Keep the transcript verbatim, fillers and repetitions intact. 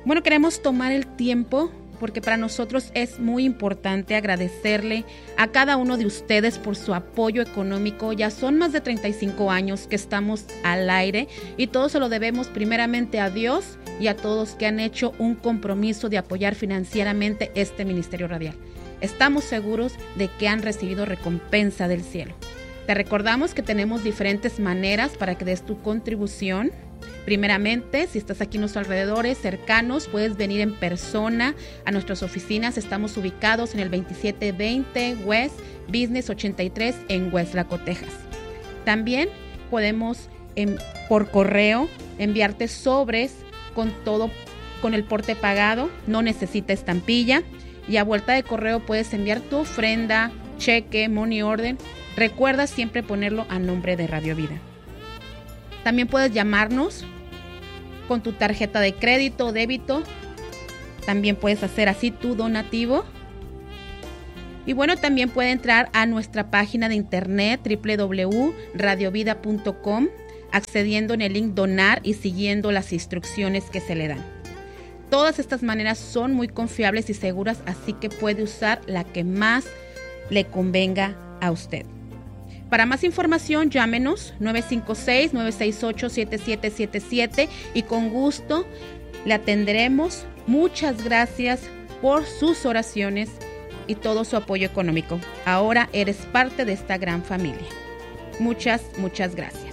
Bueno, queremos tomar el tiempo porque para nosotros es muy importante agradecerle a cada uno de ustedes por su apoyo económico. Ya son más de treinta y cinco años que estamos al aire y todo se lo debemos primeramente a Dios y a todos que han hecho un compromiso de apoyar financieramente este Ministerio Radial. Estamos seguros de que han recibido recompensa del cielo. Te recordamos que tenemos diferentes maneras para que des tu contribución. Primeramente, si estás aquí en nuestros alrededores cercanos, puedes venir en persona a nuestras oficinas. Estamos ubicados en el veintisiete veinte West Business ochenta y tres en Weslaco, Texas. También podemos en, por correo enviarte sobres con todo, con el porte pagado. No necesita estampilla. Y a vuelta de correo puedes enviar tu ofrenda, cheque, money order. Recuerda siempre ponerlo a nombre de Radio Vida. También puedes llamarnos con tu tarjeta de crédito o débito. También puedes hacer así tu donativo. Y bueno, también puede entrar a nuestra página de internet doble u doble u doble u punto radio vida punto com, accediendo en el link donar y siguiendo las instrucciones que se le dan. Todas estas maneras son muy confiables y seguras, así que puede usar la que más le convenga a usted. Para más información, llámenos nueve cinco seis, nueve seis ocho, siete siete siete siete y con gusto le atenderemos. Muchas gracias por sus oraciones y todo su apoyo económico. Ahora eres parte de esta gran familia. Muchas, muchas gracias.